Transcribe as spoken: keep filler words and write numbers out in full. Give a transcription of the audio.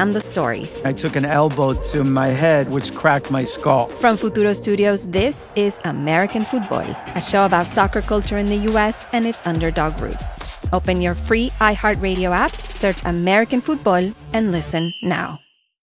and the stories. I took an elbow to my head, which cracked my skull. From Futuro Studios, this is American Football, a show about soccer culture in the U S and its underdog roots. Open your free iHeartRadio app, search American Football, and listen now.